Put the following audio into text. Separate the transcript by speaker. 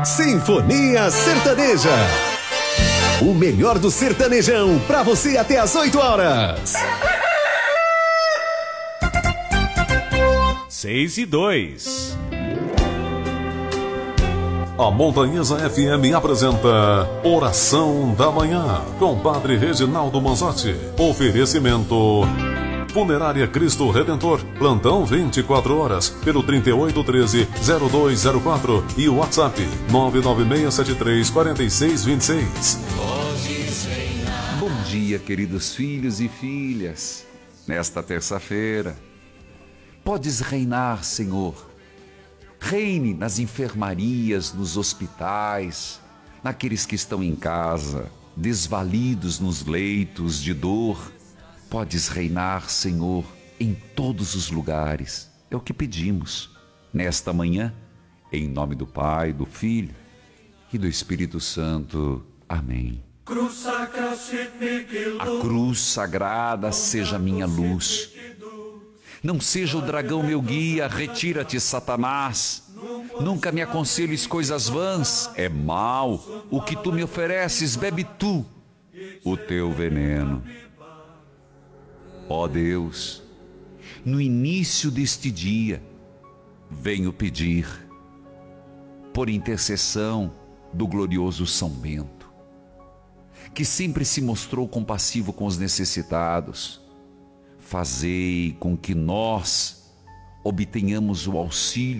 Speaker 1: Sinfonia Sertaneja. O melhor do sertanejão pra você até às 8 horas.
Speaker 2: 6:02.
Speaker 3: A Montanhesa FM apresenta Oração da Manhã, com Padre Reginaldo Manzotti. Oferecimento Funerária Cristo Redentor, plantão 24 horas, pelo 3813-0204 e o WhatsApp 996734626.
Speaker 4: Bom dia, queridos filhos e filhas. Nesta terça-feira, podes reinar, Senhor. Reine nas enfermarias, nos hospitais, naqueles que estão em casa, desvalidos nos leitos de dor. Podes reinar, Senhor, em todos os lugares. É o que pedimos nesta manhã, em nome do Pai, do Filho e do Espírito Santo. Amém. A cruz sagrada seja minha luz. Não seja o dragão meu guia, retira-te, Satanás. Nunca me aconselhes coisas vãs, é mal. O que tu me ofereces, bebe tu o teu veneno. Ó Deus, no início deste dia, venho pedir, por intercessão do glorioso São Bento, que sempre se mostrou compassivo com os necessitados, fazei com que nós obtenhamos o auxílio